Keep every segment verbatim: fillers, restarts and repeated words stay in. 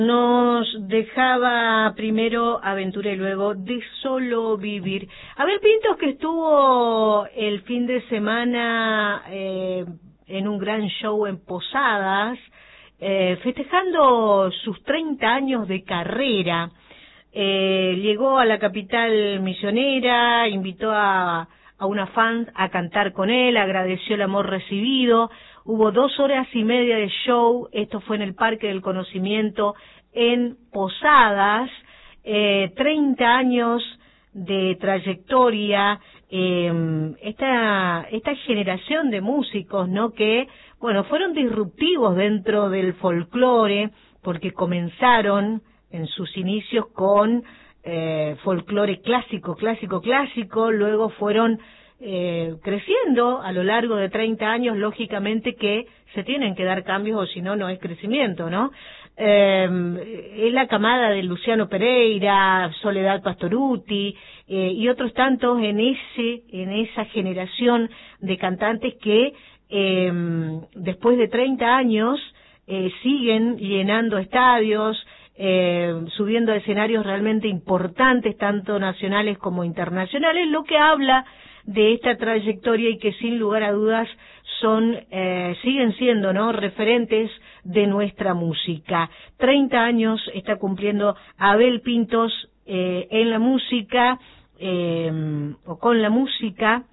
Nos dejaba primero Aventura y luego De Solo Vivir. Abel Pintos, que estuvo el fin de semana eh, en un gran show en Posadas, eh, festejando sus treinta años de carrera. Eh, llegó a la capital misionera, invitó a, a una fan a cantar con él, agradeció el amor recibido. Hubo dos horas y media de show, esto fue en el Parque del Conocimiento en Posadas, eh, treinta años de trayectoria, eh, esta, esta generación de músicos, ¿no?, que, bueno, fueron disruptivos dentro del folclore, porque comenzaron en sus inicios con eh, folclore clásico, clásico, clásico, luego fueron Eh, creciendo a lo largo de treinta años, lógicamente que se tienen que dar cambios o si no, no es crecimiento, ¿no? Eh, es la camada de Luciano Pereira, Soledad Pastorutti eh, y otros tantos en ese en esa generación de cantantes que eh, después de treinta años eh, siguen llenando estadios, eh, subiendo a escenarios realmente importantes, tanto nacionales como internacionales, lo que habla de esta trayectoria y que sin lugar a dudas son, eh, siguen siendo, ¿no?, referentes de nuestra música. treinta años está cumpliendo Abel Pintos eh, en la música, eh, o con la música,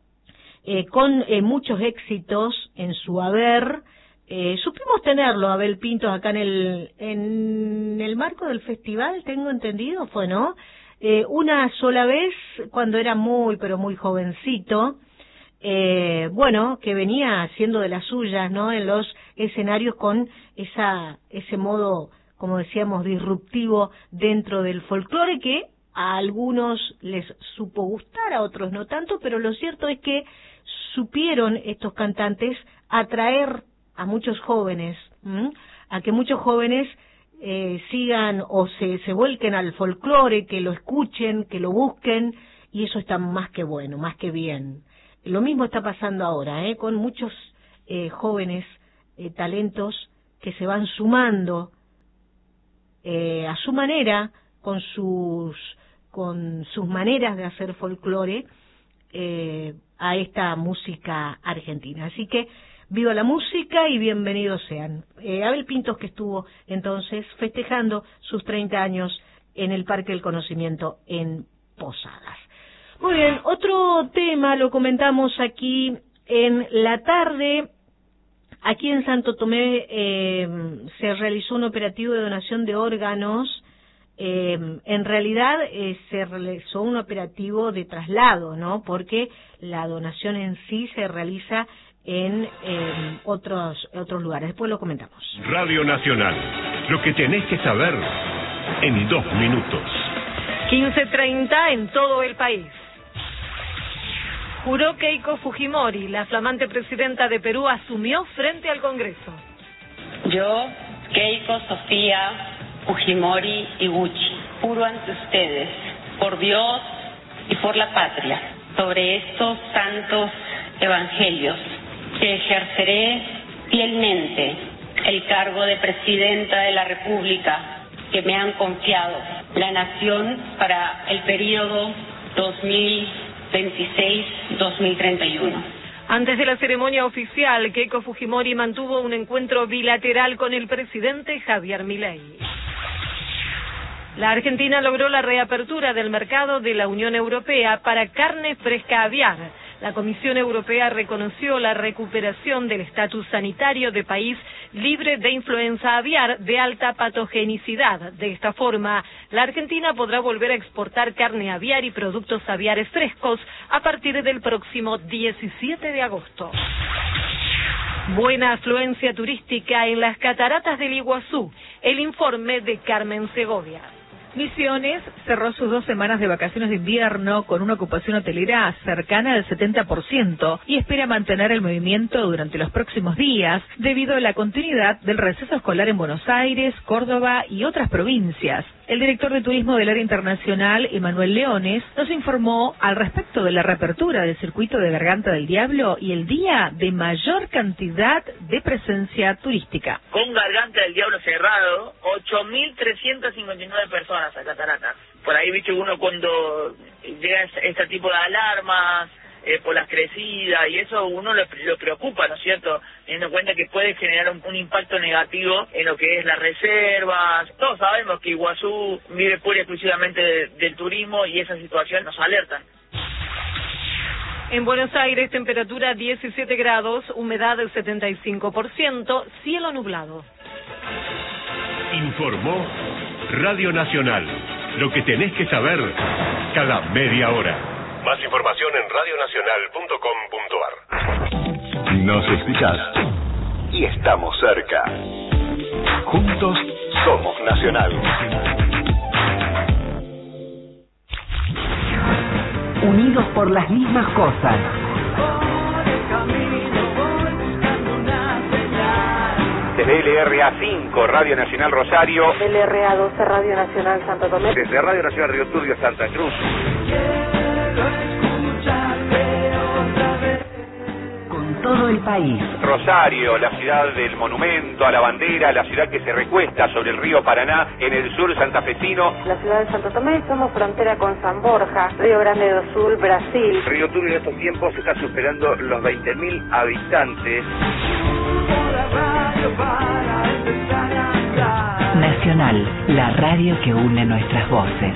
eh, con eh, muchos éxitos en su haber. Eh, supimos tenerlo, Abel Pintos, acá en el, en el marco del festival, tengo entendido, fue, ¿no?, Eh, una sola vez, cuando era muy, pero muy jovencito, eh, bueno, que venía haciendo de las suyas, ¿no?, en los escenarios con esa ese modo, como decíamos, disruptivo dentro del folclore, que a algunos les supo gustar, a otros no tanto, pero lo cierto es que supieron estos cantantes atraer a muchos jóvenes, ¿m? a que muchos jóvenes Eh, sigan o se, se vuelquen al folclore, que lo escuchen, que lo busquen, y eso está más que bueno, más que bien. Lo mismo está pasando ahora, ¿eh?, con muchos eh, jóvenes eh, talentos que se van sumando eh, a su manera, con sus, con sus maneras de hacer folclore, eh, a esta música argentina. Así que viva la música y bienvenidos sean. Eh, Abel Pintos, que estuvo entonces festejando sus treinta años en el Parque del Conocimiento en Posadas. Muy bien, otro tema lo comentamos aquí en la tarde. Aquí en Santo Tomé eh, se realizó un operativo de donación de órganos. Eh, en realidad eh, se realizó un operativo de traslado, ¿no?, porque la donación en sí se realiza en eh, otros otros lugares. Después lo comentamos. Radio Nacional, lo que tenés que saber en dos minutos. quince treinta en todo el país. Juró Keiko Fujimori, la flamante presidenta de Perú, asumió frente al Congreso. Yo, Keiko Sofía Fujimori Iguchi, juro ante ustedes, por Dios y por la patria, sobre estos santos evangelios, que ejerceré fielmente el cargo de Presidenta de la República que me han confiado la Nación para el periodo dos mil veintiséis a dos mil treinta y uno. Antes de la ceremonia oficial, Keiko Fujimori mantuvo un encuentro bilateral con el presidente Javier Milei. La Argentina logró la reapertura del mercado de la Unión Europea para carne fresca aviar. La Comisión Europea reconoció la recuperación del estatus sanitario de país libre de influenza aviar de alta patogenicidad. De esta forma, la Argentina podrá volver a exportar carne aviar y productos aviares frescos a partir del próximo diecisiete de agosto. Buena afluencia turística en las cataratas del Iguazú. El informe de Carmen Segovia. Misiones cerró sus dos semanas de vacaciones de invierno con una ocupación hotelera cercana al setenta por ciento y espera mantener el movimiento durante los próximos días debido a la continuidad del receso escolar en Buenos Aires, Córdoba y otras provincias. El director de turismo del área internacional, Emanuel Leones, nos informó al respecto de la reapertura del circuito de Garganta del Diablo y el día de mayor cantidad de presencia turística. Con Garganta del Diablo cerrado, ocho mil trescientas cincuenta y nueve personas a Cataratas. Por ahí, viste, uno cuando llega este tipo de alarmas, Eh, por las crecidas y eso uno lo, lo preocupa, ¿no es cierto? Teniendo en cuenta que puede generar un, un impacto negativo en lo que es las reservas. Todos sabemos que Iguazú vive pura y exclusivamente de, del turismo y esa situación nos alertan. En Buenos Aires, temperatura diecisiete grados, humedad del setenta y cinco por ciento, cielo nublado. Informó Radio Nacional. Lo que tenés que saber cada media hora. Más información en radionacional punto com punto ar. Nos escuchás y estamos cerca. Juntos somos Nacional. Unidos por las mismas cosas. Desde L R A cinco, Radio Nacional Rosario. L R A doce, Radio Nacional Santo Tomé. Desde Radio Nacional Río Turbio, Santa Cruz. Con todo el país. Rosario, la ciudad del monumento a la bandera, la ciudad que se recuesta sobre el río Paraná, en el sur santafesino. La ciudad de Santo Tomé, somos frontera con San Borja, Río Grande do Sul, Brasil. Río Turbio en estos tiempos está superando los veinte mil habitantes. Nacional, la radio que une nuestras voces.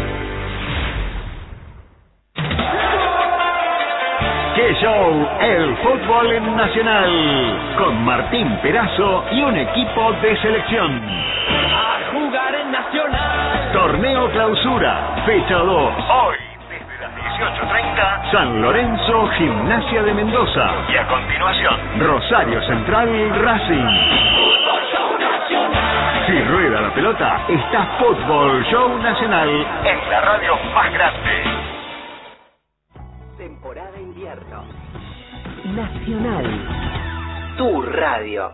¡Qué show! El fútbol en Nacional, con Martín Perazo y un equipo de selección. A jugar en Nacional. Torneo Clausura, fecha dos. Hoy, desde las dieciocho treinta, San Lorenzo, Gimnasia de Mendoza. Y a continuación, Rosario Central, Racing. Fútbol Show Nacional. Si rueda la pelota, está Fútbol Show Nacional en la radio más grande. Temporada invierno. Nacional. Tu radio.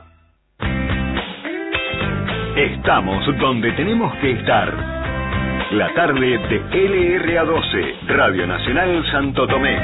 Estamos donde tenemos que estar. La tarde de L R A doce, Radio Nacional Santo Tomé.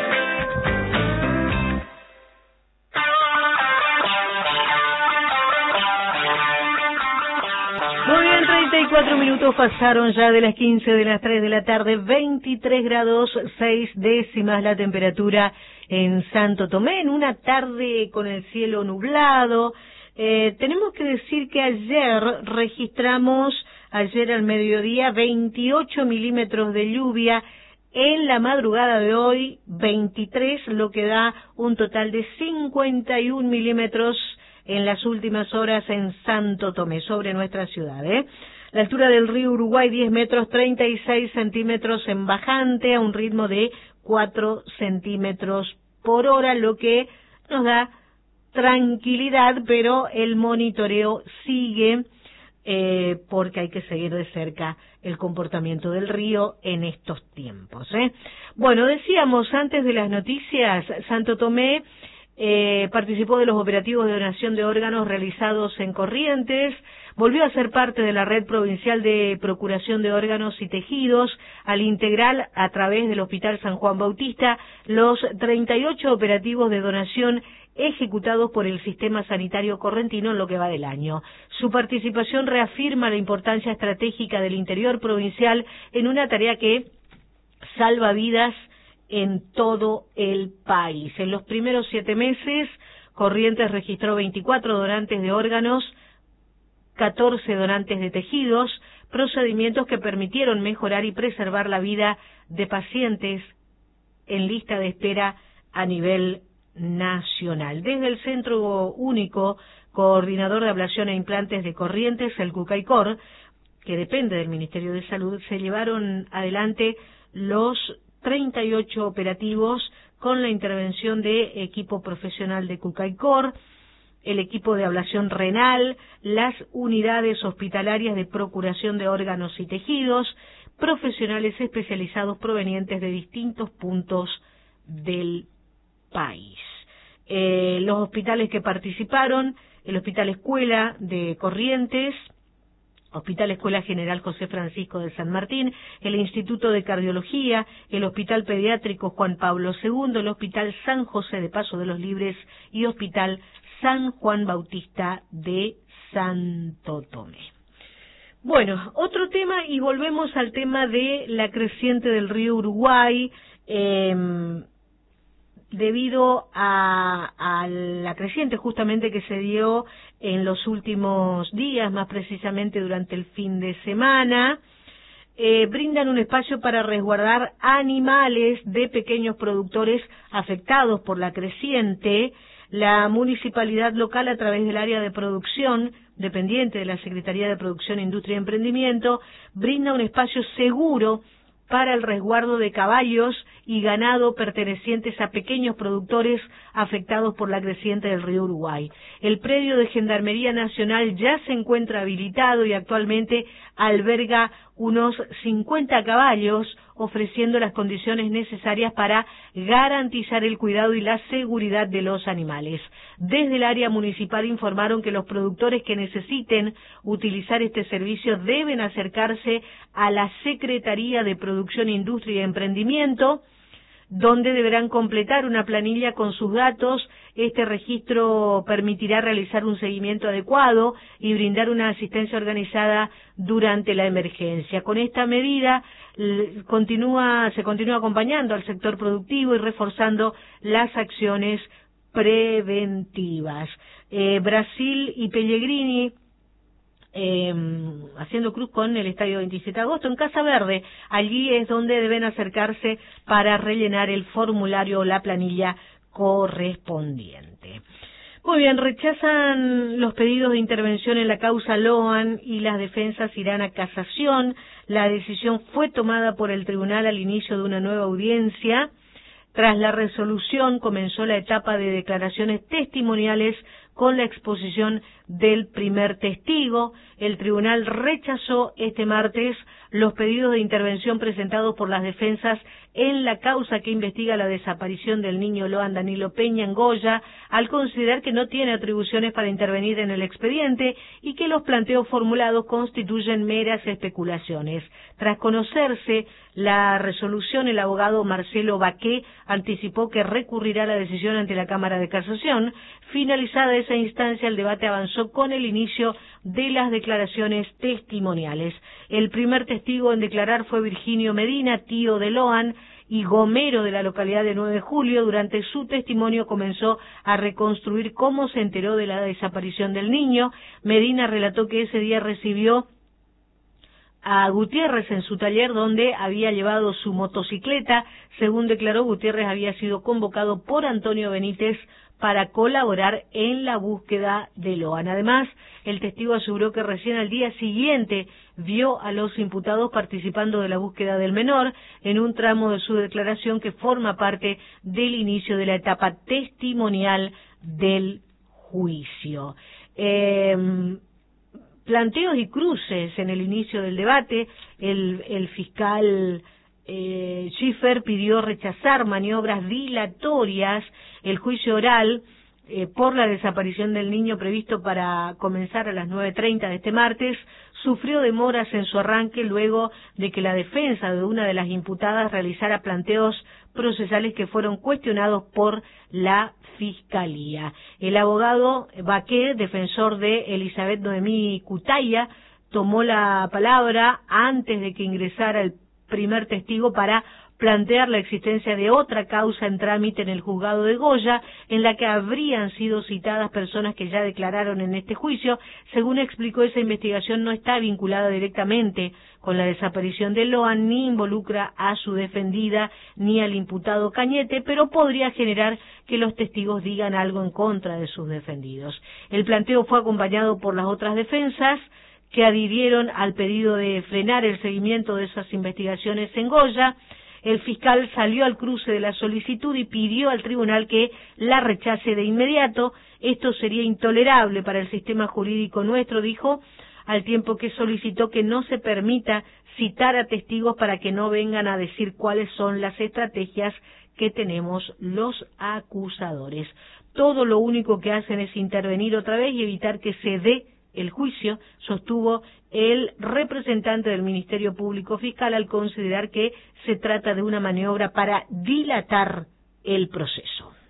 Muy bien, treinta y cuatro minutos pasaron ya de las quince de las tres de la tarde, veintitrés grados seis décimas la temperatura en Santo Tomé, en una tarde con el cielo nublado. Eh, tenemos que decir que ayer registramos, ayer al mediodía, veintiocho milímetros de lluvia. En la madrugada de hoy, veintitrés, lo que da un total de cincuenta y un milímetros en las últimas horas en Santo Tomé, sobre nuestra ciudad, ¿eh? La altura del río Uruguay, diez metros, treinta y seis centímetros en bajante, a un ritmo de cuatro centímetros por hora, lo que nos da tranquilidad, pero el monitoreo sigue, eh, porque hay que seguir de cerca el comportamiento del río en estos tiempos, ¿eh? Bueno, decíamos antes de las noticias, Santo Tomé Eh, participó de los operativos de donación de órganos realizados en Corrientes, volvió a ser parte de la red provincial de procuración de órganos y tejidos, al integrar a través del Hospital San Juan Bautista los treinta y ocho operativos de donación ejecutados por el sistema sanitario correntino en lo que va del año. Su participación reafirma la importancia estratégica del interior provincial en una tarea que salva vidas en todo el país. En los primeros siete meses, Corrientes registró veinticuatro donantes de órganos, catorce donantes de tejidos, procedimientos que permitieron mejorar y preservar la vida de pacientes en lista de espera a nivel nacional. Desde el Centro Único Coordinador de Ablación e Implantes de Corrientes, el CUCAICOR, que depende del Ministerio de Salud, se llevaron adelante los treinta y ocho operativos con la intervención de equipo profesional de CUCAICOR, el equipo de ablación renal, las unidades hospitalarias de procuración de órganos y tejidos, profesionales especializados provenientes de distintos puntos del país. Eh, los hospitales que participaron, el Hospital Escuela de Corrientes, Hospital Escuela General José Francisco de San Martín, el Instituto de Cardiología, el Hospital Pediátrico Juan Pablo segundo, el Hospital San José de Paso de los Libres y Hospital San Juan Bautista de Santo Tomé. Bueno, otro tema, y volvemos al tema de la creciente del río Uruguay, eh, debido a, a la creciente justamente que se dio en los últimos días, más precisamente durante el fin de semana, eh, brindan un espacio para resguardar animales de pequeños productores afectados por la creciente. La municipalidad local, a través del área de producción, dependiente de la Secretaría de Producción, Industria y Emprendimiento, brinda un espacio seguro para el resguardo de caballos y ganado pertenecientes a pequeños productores afectados por la creciente del río Uruguay. El predio de Gendarmería Nacional ya se encuentra habilitado y actualmente alberga unos cincuenta caballos, ofreciendo las condiciones necesarias para garantizar el cuidado y la seguridad de los animales. Desde el área municipal informaron que los productores que necesiten utilizar este servicio deben acercarse a la Secretaría de Producción, Industria y Emprendimiento, donde deberán completar una planilla con sus datos. Este registro permitirá realizar un seguimiento adecuado y brindar una asistencia organizada durante la emergencia. Con esta medida continúa, se continúa acompañando al sector productivo y reforzando las acciones preventivas. Eh, Brasil y Pellegrini, Eh, haciendo cruz con el Estadio veintisiete de agosto en Casa Verde. Allí es donde deben acercarse para rellenar el formulario o la planilla correspondiente. Muy bien, rechazan los pedidos de intervención en la causa Loan y las defensas irán a casación. La decisión fue tomada por el tribunal al inicio de una nueva audiencia. Tras la resolución comenzó la etapa de declaraciones testimoniales con la exposición del primer testigo. El tribunal rechazó este martes los pedidos de intervención presentados por las defensas en la causa que investiga la desaparición del niño Loan Danilo Peña en Goya, al considerar que no tiene atribuciones para intervenir en el expediente y que los planteos formulados constituyen meras especulaciones. Tras conocerse la resolución, el abogado Marcelo Baqué anticipó que recurrirá la decisión ante la Cámara de Casación. Finalizada esa instancia, el debate avanzó con el inicio de las declaraciones testimoniales. El primer testigo en declarar fue Virginio Medina, tío de Loan y gomero de la localidad de nueve de julio. Durante su testimonio comenzó a reconstruir cómo se enteró de la desaparición del niño. Medina relató que ese día recibió a Gutiérrez en su taller donde había llevado su motocicleta. Según declaró, Gutiérrez había sido convocado por Antonio Benítez para colaborar en la búsqueda de Loan. Además, el testigo aseguró que recién al día siguiente vio a los imputados participando de la búsqueda del menor en un tramo de su declaración que forma parte del inicio de la etapa testimonial del juicio. Eh, planteos y cruces en el inicio del debate. El, el fiscal eh, Schiffer pidió rechazar maniobras dilatorias. El juicio oral eh, por la desaparición del niño, previsto para comenzar a las nueve treinta de este martes, sufrió demoras en su arranque luego de que la defensa de una de las imputadas realizara planteos procesales que fueron cuestionados por la Fiscalía. El abogado Baqué, defensor de Elizabeth Noemí Cutaya, tomó la palabra antes de que ingresara el primer testigo para plantear la existencia de otra causa en trámite en el juzgado de Goya, en la que habrían sido citadas personas que ya declararon en este juicio. Según explicó, esa investigación no está vinculada directamente con la desaparición de Loan, ni involucra a su defendida ni al imputado Cañete, pero podría generar que los testigos digan algo en contra de sus defendidos. El planteo fue acompañado por las otras defensas, que adhirieron al pedido de frenar el seguimiento de esas investigaciones en Goya. El fiscal salió al cruce de la solicitud y pidió al tribunal que la rechace de inmediato. Esto sería intolerable para el sistema jurídico nuestro, dijo, al tiempo que solicitó que no se permita citar a testigos para que no vengan a decir cuáles son las estrategias que tenemos los acusadores. Todo lo único que hacen es intervenir otra vez y evitar que se dé el juicio, sostuvo el representante del Ministerio Público Fiscal al considerar que se trata de una maniobra para dilatar el proceso.